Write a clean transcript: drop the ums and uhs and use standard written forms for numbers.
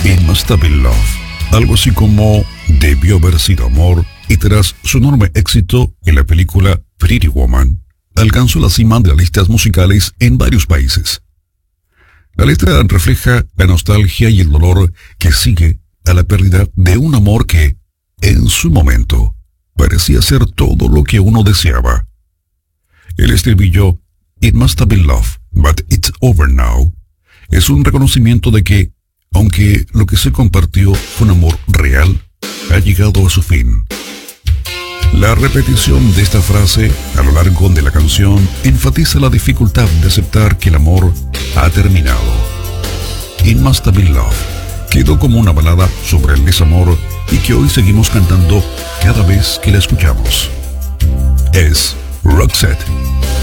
It Must Have Been Love, algo así como Debió haber sido amor, y tras su enorme éxito en la película Pretty Woman, alcanzó la cima de las listas musicales en varios países. La letra refleja la nostalgia y el dolor que sigue a la pérdida de un amor que, en su momento, parecía ser todo lo que uno deseaba. El estribillo It Must Have Been Love, but it's over now, es un reconocimiento de que, aunque lo que se compartió fue un amor real, ha llegado a su fin. La repetición de esta frase a lo largo de la canción enfatiza la dificultad de aceptar que el amor ha terminado. It Must Have Been Love quedó como una balada sobre el desamor y que hoy seguimos cantando cada vez que la escuchamos. Es Roxette.